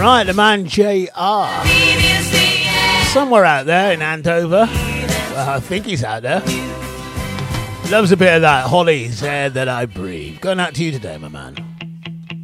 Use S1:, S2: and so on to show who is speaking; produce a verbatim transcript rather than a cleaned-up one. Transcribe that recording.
S1: Right, the man J R. Somewhere out there in Andover. Well, I think he's out there. Loves a bit of that Holly's Air That I Breathe. Going out to you today, my man.